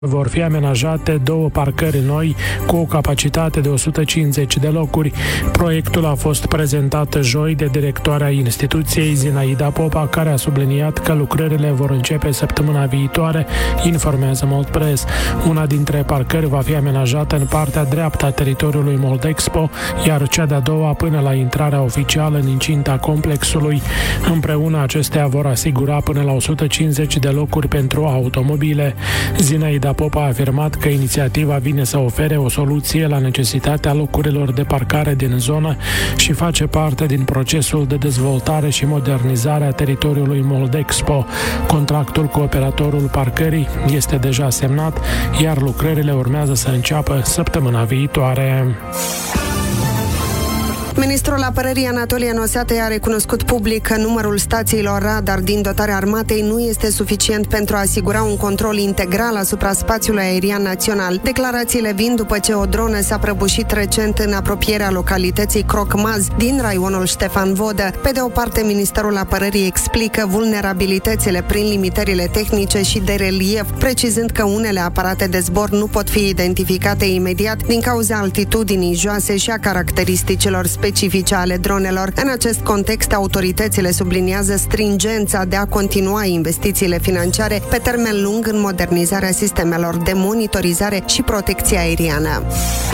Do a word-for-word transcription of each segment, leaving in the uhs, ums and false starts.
Vor fi amenajate două parcări noi cu o capacitate de o sută cincizeci de locuri. Proiectul a fost prezentat joi de directoarea instituției Zinaida Popa, care a subliniat că lucrările vor începe săptămâna viitoare, informează Moldpress. Una dintre parcări va fi amenajată în partea dreaptă a teritoriului Moldexpo, iar cea de-a doua până la intrarea oficială în incinta complexului. Împreună acestea vor asigura până la o sută cincizeci de locuri pentru automobile. Zinaida Popa a afirmat că inițiativa vine să ofere o soluție la necesitatea locurilor de parcare din zonă și face parte din procesul de dezvoltare și modernizare a teritoriului Moldexpo. Contractul cu operatorul parcării este deja semnat, iar lucrările urmează să înceapă săptămâna viitoare. Ministrul Apărării Anatolie Noseate a recunoscut public că numărul stațiilor radar din dotarea armatei nu este suficient pentru a asigura un control integral asupra spațiului aerian național. Declarațiile vin după ce o dronă s-a prăbușit recent în apropierea localității Crocmaz din raionul Ștefan Vodă. Pe de o parte, Ministerul Apărării explică vulnerabilitățile prin limitările tehnice și de relief, precizând că unele aparate de zbor nu pot fi identificate imediat din cauza altitudinii joase și a caracteristicilor specifice ale dronelor. În acest context, autoritățile subliniază stringența de a continua investițiile financiare pe termen lung în modernizarea sistemelor de monitorizare și protecție aeriană.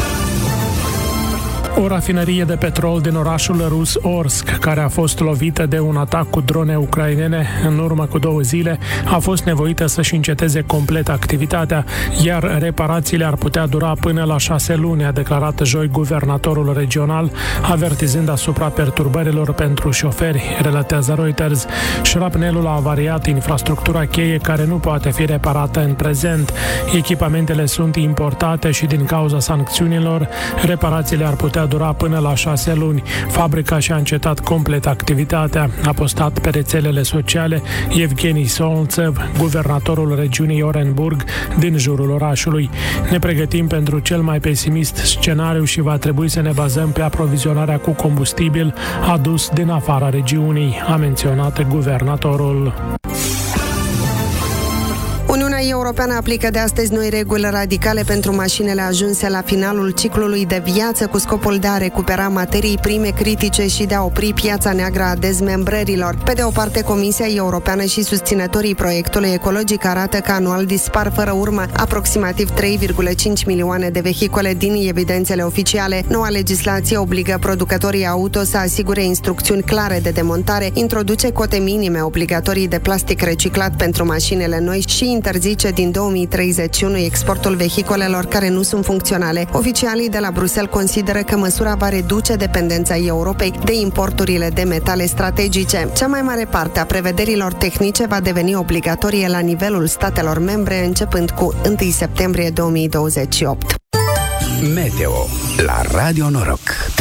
O rafinărie de petrol din orașul rus Orsk, care a fost lovită de un atac cu drone ucrainene în urmă cu două zile, a fost nevoită să-și înceteze complet activitatea, iar reparațiile ar putea dura până la șase luni, a declarat joi guvernatorul regional, avertizând asupra perturbărilor pentru șoferi, relatează Reuters. Șrapnelul a avariat infrastructura cheie care nu poate fi reparată în prezent. Echipamentele sunt importate și din cauza sancțiunilor, reparațiile ar putea dura până la șase luni. Fabrica și-a încetat complet activitatea, a postat pe rețelele sociale Evgeni Solntsev, guvernatorul regiunii Orenburg din jurul orașului. Ne pregătim pentru cel mai pesimist scenariu și va trebui să ne bazăm pe aprovizionarea cu combustibil adus din afara regiunii, a menționat guvernatorul. Uniunea Europeană aplică de astăzi noi reguli radicale pentru mașinile ajunse la finalul ciclului de viață cu scopul de a recupera materii prime critice și de a opri piața neagră a dezmembrărilor. Pe de o parte, Comisia Europeană și susținătorii proiectului ecologic arată că anual dispar fără urmă aproximativ trei virgulă cinci milioane de vehicule din evidențele oficiale. Noua legislație obligă producătorii auto să asigure instrucțiuni clare de demontare, introduce cote minime obligatorii de plastic reciclat pentru mașinile noi și interzice din două mii treizeci și unu exportul vehiculelor care nu sunt funcționale. Oficialii de la Bruxelles consideră că măsura va reduce dependența Europei de importurile de metale strategice. Cea mai mare parte a prevederilor tehnice va deveni obligatorie la nivelul statelor membre începând cu întâi septembrie două mii douăzeci și opt. Meteo la Radio Noroc.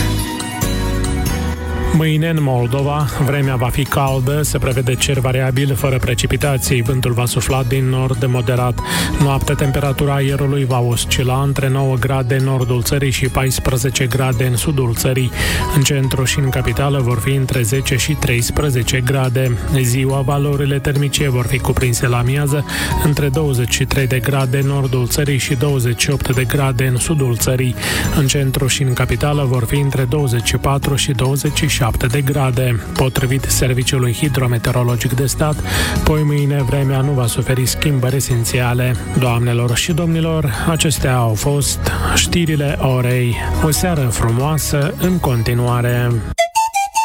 Mâine în Moldova, vremea va fi caldă, se prevede cer variabil fără precipitații, vântul va sufla din nord moderat. Noaptea temperatura aerului va oscila între nouă grade în nordul țării și paisprezece grade în sudul țării. În centru și în capitală vor fi între zece și treisprezece grade. Ziua, valorile termice vor fi cuprinse la amiază între douăzeci și trei de grade în nordul țării și douăzeci și opt de grade în sudul țării. În centru și în capitală vor fi între douăzeci și patru și douăzeci și șapte de grade. Potrivit Serviciului Hidrometeorologic de Stat, poi mâine vremea nu va suferi schimbări esențiale. Doamnelor și domnilor, acestea au fost știrile orei. O seară frumoasă în continuare.